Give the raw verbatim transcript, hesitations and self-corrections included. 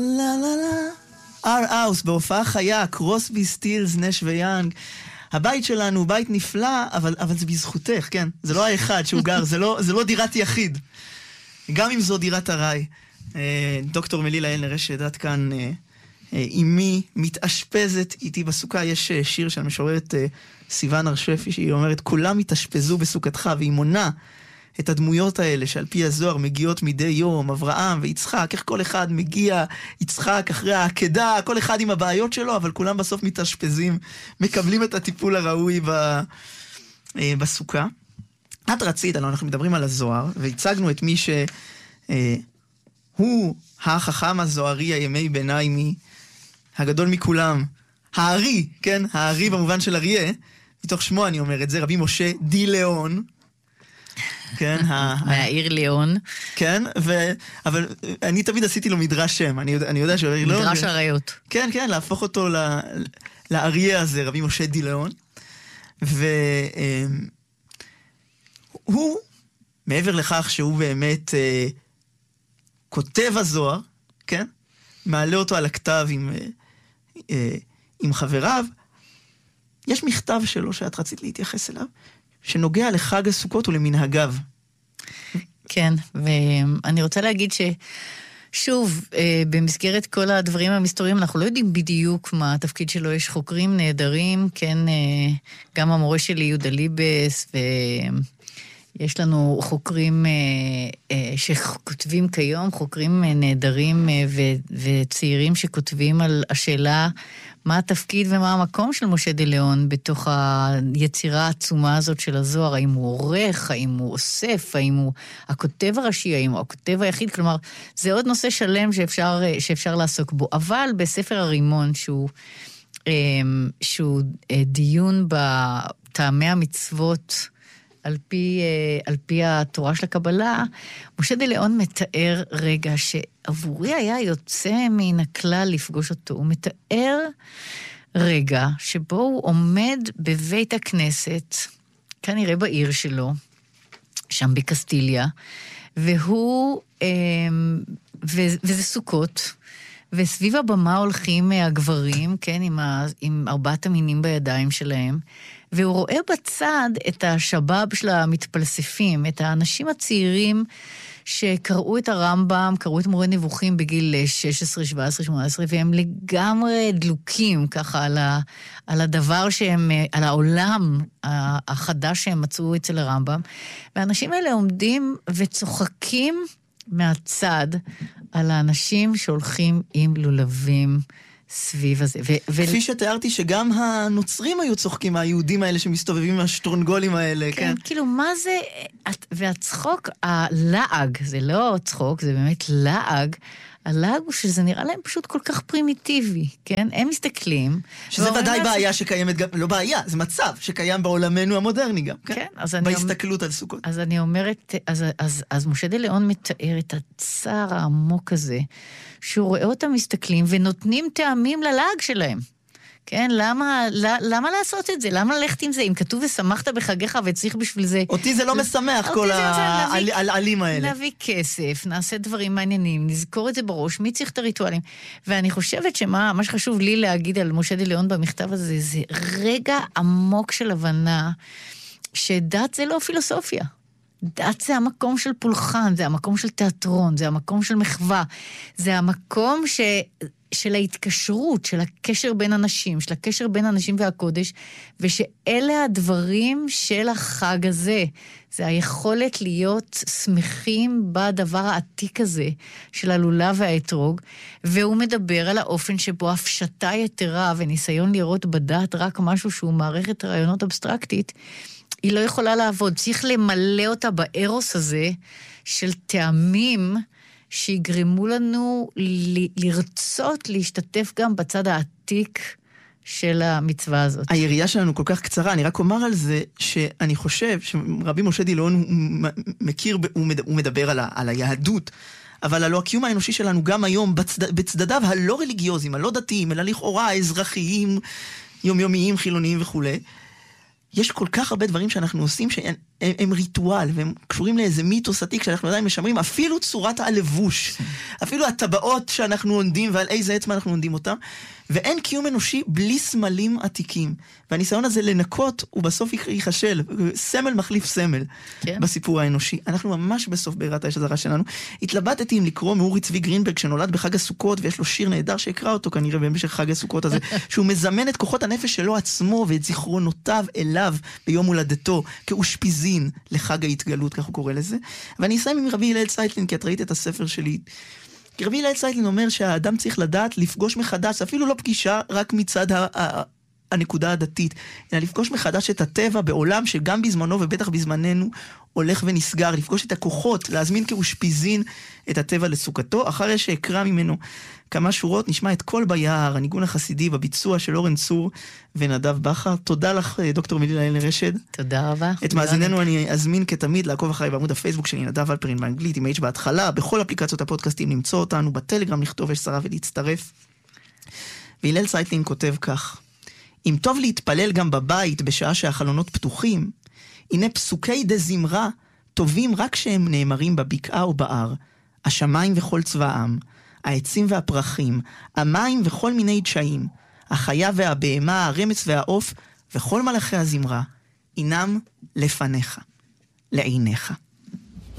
לה לה לה. אר אאוס, בהופעה חיה, קרוסבי, סטילס, נש ויאנג. הבית שלנו הוא בית נפלא, אבל, אבל זה בזכותך, כן? זה לא האחד שהוא גר, זה לא, זה לא דירת יחיד. גם אם זו דירת הרי. דוקטור מלילה אלנר שדעת כאן, אמי מתאשפזת איתי בסוכה. יש שיר של משוררת סיוון הרשפי, שהיא אומרת, כולם התאשפזו בסוכתך, והיא מונה את הדמויות האלה שעל פי הזוהר מגיעות מדי יום, אברהם ויצחק, איך כל אחד מגיע, יצחק אחרי העקדה, כל אחד עם הבעיות שלו, אבל כולם בסוף מתאשפזים, מקבלים את הטיפול הראוי ב, בסוכה. את רצית, אנחנו מדברים על הזוהר, והצגנו את מי שהוא החכם הזוהרי הימי ביניים, הגדול מכולם, הארי, כן? הארי במובן של אריה, מתוך שמו אני אומר את זה, רבי משה די ליאון, כן, מהעיר ליאון. כן, אבל אני תמיד עשיתי לו מדרש שם, אני יודע שהוא מדרש הרעיות. כן, כן, להפוך אותו לאריה הזה, רבי משה די ליאון. והוא, מעבר לכך שהוא באמת כותב הזוהר, כן, מעלה אותו על הכתב עם חבריו, יש מכתב שלו שאת רצית להתייחס אליו, שנוגע לחג הסוכות ולמנהגיו. כן, ואני רוצה להגיד ששוב, במסגרת כל הדברים המסתוריים, אנחנו לא יודעים בדיוק מה התפקיד שלו, יש חוקרים נהדרים, כן, גם המורה שלי יהודה ליבס, ויש לנו חוקרים שכותבים כיום, חוקרים נהדרים וצעירים שכותבים על השאלה, מה התפקיד ומה המקום של משה די ליאון בתוך היצירה העצומה הזאת של הזוהר, האם הוא עורך, האם הוא אוסף, האם הוא הכותב הראשי, האם הוא הכותב היחיד, כלומר, זה עוד נושא שלם שאפשר, שאפשר לעסוק בו, אבל בספר הרימון, שהוא, שהוא דיון בטעמי המצוות, על פי, על פי התורה של הקבלה, משה די ליאון מתאר רגע שעבורי היה יוצא מן הכלל לפגוש אותו. הוא מתאר רגע שבו הוא עומד בבית הכנסת, כנראה בעיר שלו, שם בקסטיליה, והוא, וזה סוכות, וסביב הבמה הולכים הגברים, כן, עם, ה, עם ארבעת המינים בידיים שלהם, והוא רואה בצד את השבאב של המתפלספים, את האנשים הצעירים שקראו את הרמב"ם, קראו את מורה נבוכים בגיל שש עשרה, שבע עשרה, שמונה עשרה, והם לגמרי דלוקים ככה על, ה, על הדבר שהם, על העולם החדש שהם מצאו אצל הרמב"ם, והאנשים האלה עומדים וצוחקים מהצד על האנשים שהולכים עם לולבים סביב הזה. ו- כפי ו- שתיארתי שגם הנוצרים היו צוחקים, היהודים האלה שמסתובבים עם השטרונגולים האלה, כן? כן, כאילו, מה זה, והצחוק, הלעג, זה לא צחוק, זה באמת לעג, הלעג הוא שזה נראה להם פשוט כל כך פרימיטיבי, כן? הם מסתכלים. שזה ודאי לעצ... בעיה שקיימת גם, לא בעיה, זה מצב שקיים בעולמנו המודרני גם, כן? כן, אז אני... בהסתכלות על סוכות. אז אני אומרת, אז, אז, אז משה די ליאון מתאר את הצער העמוק הזה, שהוא רואה אותם מסתכלים ונותנים טעמים ללעג שלהם. כן, למה, למה לעשות את זה? למה ללכת עם זה? אם כתוב ושמחת בחגיך וצריך בשביל זה... אותי זה לא משמח, כל העלים האלה. נביא כסף, נעשה דברים מעניינים, נזכור את זה בראש, מי צריך את הריטואלים? ואני חושבת שמה מה שחשוב לי להגיד על משה די ליאון במכתב הזה, זה רגע עמוק של הבנה, שדת זה לא פילוסופיה. דת זה המקום של פולחן, זה המקום של תיאטרון, זה המקום של מחווה, זה המקום ש... של ההתקשרות, של הקשר בין אנשים, של הקשר בין אנשים והקודש, ושאלה הדברים של החג הזה. זה היכולת להיות שמחים בדבר העתיק הזה, של הלולה והאתרוג, והוא מדבר על האופן שבו הפשטה יתרה וניסיון לראות בדת רק משהו שהוא מערכת רעיונות אבסטרקטית, היא לא יכולה לעבוד. צריך למלא אותה בארוס הזה של טעמים שיגרמו לנו ל- לרצות להשתתף גם בצד העתיק של המצווה הזאת. היריעה שלנו כל כך קצרה, אני רק אומר על זה שאני חושב שרבי משה די ליאון מכיר, הוא מדבר על, ה- על היהדות, אבל הלא הקיום האנושי שלנו גם היום בצד, בצדדיו הלא רליגיוזיים, הלא דתיים, אלא לכאורה האזרחיים, יומיומיים, חילוניים וכו'. יש כל כך הרבה דברים שאנחנו עושים שהם הם, הם ריטואל, והם קשורים לאיזה מיתוס עתיק שאנחנו עדיין משמרים, אפילו צורת הלבוש, אפילו הטבעות שאנחנו עונדים ועל איזה עצמה אנחנו עונדים אותם, ואין קיום אנושי בלי סמלים עתיקים. והניסיון הזה לנקות הוא בסוף ייחשל, סמל מחליף סמל כן. בסיפור האנושי. אנחנו ממש בסוף בעירת האש הזרה שלנו. התלבטתי אם לקרוא מאורי צבי גרינברג שנולד בחג הסוכות, ויש לו שיר נהדר שיקרא אותו כנראה במשך חג הסוכות הזה, שהוא מזמן את כוחות הנפש שלו עצמו ואת זיכרונותיו אליו ביום הולדתו, כאושפיזין לחג ההתגלות, כך הוא קורא לזה. ואני אסיים עם רבי הלל צייטלין, כי את ראית את הספר שלי. כי רבי הלל צייטלין אומר שהאדם צריך לדעת לפגוש מחדש, אפילו לא פגישה רק מצד ה- ה- הנקודה הדתית, אלא לפגוש מחדש את הטבע בעולם שגם בזמנו ובטח בזמננו הולך ונסגר, לפגוש את הכוחות, להזמין כאושפיזין את הטבע לסוכתו. אחרי שאקרא ממנו כמה שורות, נשמע את כל ביער, הניגון החסידי בביצוע של אורן צור ונדב בכר. תודה לך, דוקטור מילי ליל רשד. תודה רבה. את מאזיננו אני אזמין כתמיד לעקוב אחריי בעמוד הפייסבוק שלי, נדב אלפרין באנגלית, עם H בהתחלה, בכל אפליקציות הפודקאסטים למצוא אותנו, בטלגרם לכתוב יש שרה ולהצטרף. והלל צייטלין כותב כך: אם טוב להתפלל גם בבית בשעה שהחלונות פתוחים, הנה פסוקי דה זמרה טובים רק שהם נאמרים בבקעה או בער, השמיים וכל צבאם, העצים והפרחים, המים וכל מיני דשאים, החיה והבהמה, הרמץ והעוף, וכל מלאכי הזמרה, אינם לפניך, לעיניך.